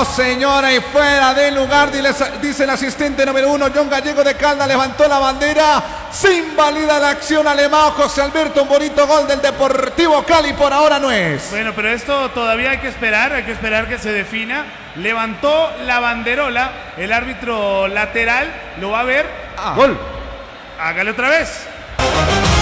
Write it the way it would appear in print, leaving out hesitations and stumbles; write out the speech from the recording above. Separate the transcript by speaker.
Speaker 1: No, señora, y fuera de lugar, dice el asistente número 1, John Gallego de Caldas, levantó la bandera, se invalida la acción alemán. José Alberto, un bonito gol del Deportivo Cali, por ahora no es.
Speaker 2: Bueno, pero esto todavía hay que esperar que se defina. Levantó la banderola, el árbitro lateral lo va a ver.
Speaker 3: Gol.
Speaker 2: Hágale otra vez.